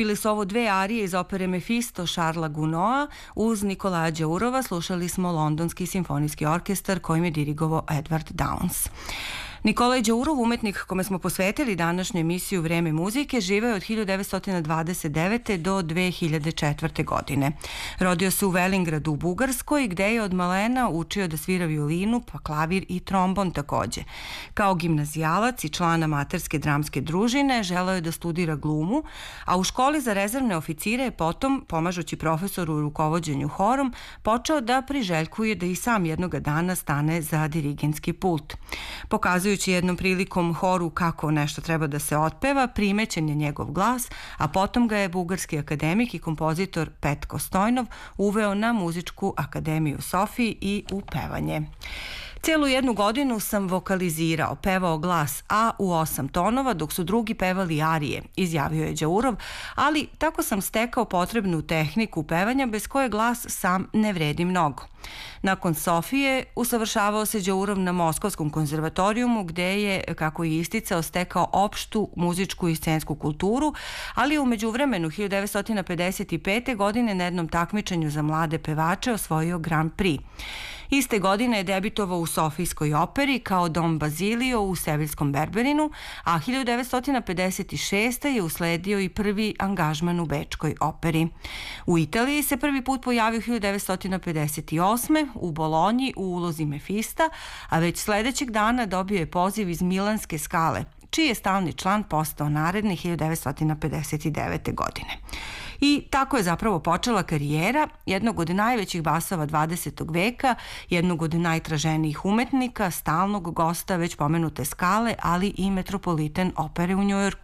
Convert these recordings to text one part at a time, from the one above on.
Bili su ovo dve arije iz opere Mefisto Šarla Gounod'a. Uz Nikolaja Đaurova slušali smo Londonski simfonijski orkestar kojim je dirigovao Edward Downes. Nikolaj Đaurov, umetnik kome smo posvetili današnju emisiju Vreme muzike, živeo je od 1929. do 2004. godine. Rodio se u Velingradu u Bugarskoj, gde je od malena učio da svira violinu, pa klavir i trombon takođe. Kao gimnazijalac i član amaterske dramske družine želeo je da studira glumu, a u školi za rezervne oficire je potom, pomažući profesoru u rukovođenju horom, počeo da priželjkuje da i sam jednoga dana stane za dirigentski pult. Pokazujući jednom prilikom horu kako nešto treba da se otpeva, primećen je njegov glas, a potom ga je bugarski akademik i kompozitor Petko Stojnov uveo na Muzičku akademiju u Sofiji i u pevanje. Celu jednu godinu sam vokalizirao, pevao glas A u 8 tonova, dok su drugi pevali arije, izjavio je Đaurov, ali tako sam stekao potrebnu tehniku pevanja bez koje glas sam ne vredi mnogo. Nakon Sofije usavršavao se Đaurov na Moskovskom konzervatorijumu, gde je, kako je isticao, stekao opštu muzičku i scensku kulturu, ali je u međuvremenu 1955. godine na jednom takmičenju za mlade pevače osvojio Grand Prix. Iste godine je debitovao u Sofijskoj operi kao Don Bazilio u Seviljskom Berberinu, a 1956. je usledio i prvi angažman u Bečkoj operi. U Italiji se prvi put pojavio 1958. u Bolonji u ulozi Mefista, a već sledećeg dana dobio je poziv iz Milanske Skale, čiji je stalni član postao naredne 1959. godine. I tako je zapravo počela karijera jednog od najvećih basova 20. veka, jednog od najtraženijih umetnika, stalnog gosta već pomenute Skale, ali i Metropolitan opere u Njujorku.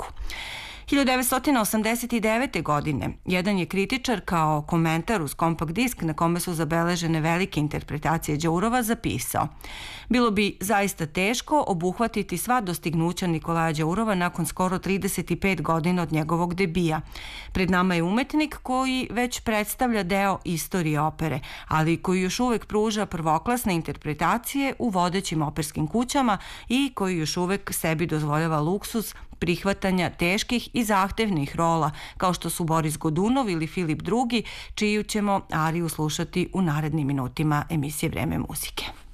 1989. godine jedan je kritičar kao komentar uz kompakt disk na kome su zabeležene velike interpretacije Đaurova zapisao: bilo bi zaista teško obuhvatiti sva dostignuća Nikolaja Đaurova nakon skoro 35 godina od njegovog debija. Pred nama je umetnik koji već predstavlja deo istorije opere, ali koji još uvek pruža prvoklasne interpretacije u vodećim operskim kućama i koji još uvek sebi dozvoljava luksuz prihvatanja teških i zahtevnih rola, kao što su Boris Godunov ili Filip II, čiju ćemo ariju slušati u narednim minutima emisije Vreme muzike.